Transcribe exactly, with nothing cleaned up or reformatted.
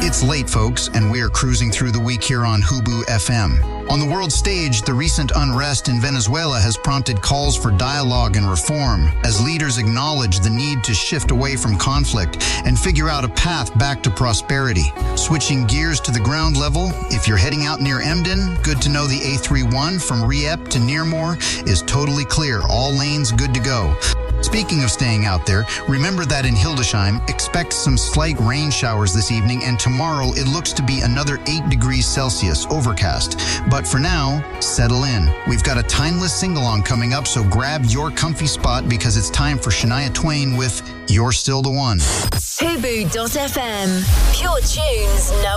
It's late, folks, and we are cruising through the week here on Hubu F M. On the world stage, the recent unrest in Venezuela has prompted calls for dialogue and reform as leaders acknowledge the need to shift away from conflict and figure out a path back to prosperity. Switching gears to the ground level, if you're heading out near Emden, good to know the A thirty-one from Rieppe to Nearmore is totally clear. All lanes good to go. Speaking of staying out there, remember that in Hildesheim, expect some slight rain showers this evening, and tomorrow it looks to be another eight degrees Celsius, overcast. But for now, settle in. We've got a timeless sing-along coming up, so grab your comfy spot because it's time for Shania Twain with You're Still the One. Hubu dot F M. Pure tunes, no